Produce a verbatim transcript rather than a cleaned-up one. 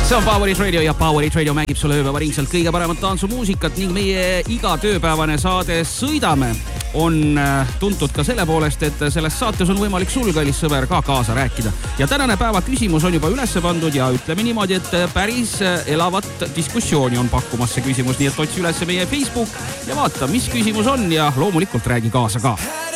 See on Power It Radio ja Power It Radio mängib sulle ööpäeva ringselt kõige paremat tantsumuusikat ning meie iga tööpäevane saade Sõidame on tuntud ka selle poolest, et selles saates on võimalik sul, kallis sõber, ka kaasa rääkida. Ja tänane päeva küsimus on juba ülesse pandud ja ütleme niimoodi, et päris elavat diskussiooni on pakkumas see küsimus, nii et otsi ülesse meie Facebook ja vaata, mis küsimus on ja loomulikult räägi kaasa ka.